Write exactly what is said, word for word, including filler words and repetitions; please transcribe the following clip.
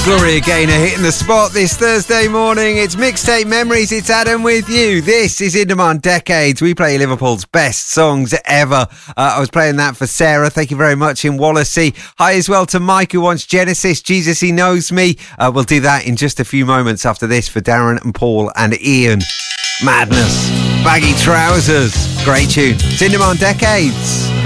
Gloria Gaynor hitting the spot this Thursday morning. It's Mixtape Memories. It's Adam with you. This is In Demand Decades. We play Liverpool's best songs ever. Uh, I was playing that for Sarah. Thank you very much in Wallasey. Hi as well to Mike who wants Genesis. Jesus, He Knows Me. Uh, we'll do that in just a few moments after this for Darren and Paul and Ian. Madness. Baggy Trousers. Great tune. It's In Demand Decades.